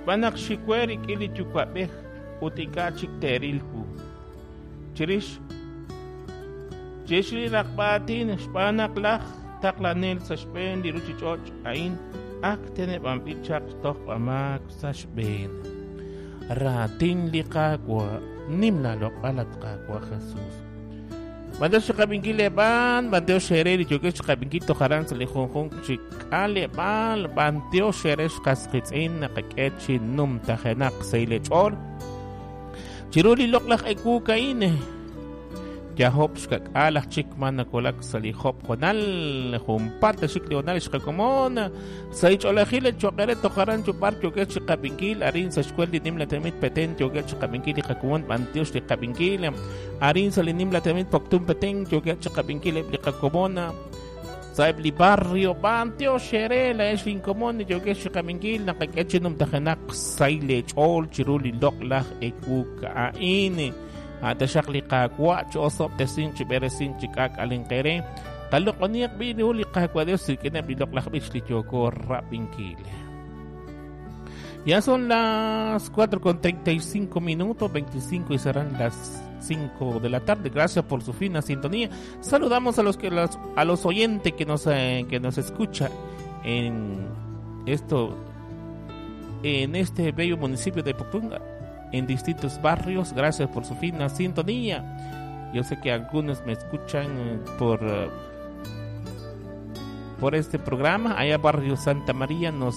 Panak shikweri kili chukwabeh utika chikterilku. Chirish Cheshli rakbatin spanak lak taklanel sashben di ruchichoch ain aktene pampichak tok pamak sashben. Ratin likakwa nimlalok alat kakwa Jesus. Mando shikabingile ban, banteo shereri joke shikabingito haran sa likhonkhong chikale bal, banteo sheresh kaskitsin nakaketchi num tahenak sa ilechor. Chiruli loklak eku kaine. Yahop shkak alak chikman nakolak sa lihop konal, humpat na shikleonal shkakomon, sa icholahile chokere tokaran chupar joke shikabingil, arin sa shkwel dinim latamit peten joke shikabingil ikakumon, banteo shikabingil, arin sa linim latamit poktum peteng joke shikabingil ikakumon, sa ibli barrio banteo shere la eshin komon joke shikabingil, nakaketchinum takenak sa ilechol, chiruli loklak eku kain. Ada syakli kakwa chosop tesin chiberesin chikak alingkere talok oniak bini uli kakwa Dios kina bilok lakbich li choko rapingkile. Ya son las 4:35 minutos 25 y serán las 5 de la tarde. Gracias por su fina sintonía. Saludamos a los oyentes que nos escucha en este bello municipio de Poctunga, en distintos barrios. Gracias por su fina sintonía. Yo sé que algunos me escuchan por este programa. Allá barrio Santa María nos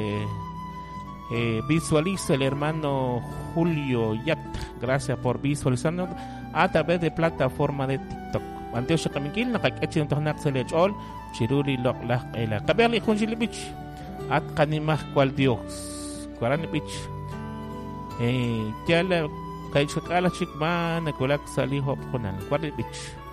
visualiza el hermano Julio Yat. Gracias por visualizarnos a través de plataforma de TikTok. Anteo shakaminkil nakaketsin tohnak sa lechol chiruli loklak ela kaberli khunjilibich at kanimah kwal Dios kwaranibich. Kaya kay shakala chikman nakulak sa lihop kunan kwaranibich.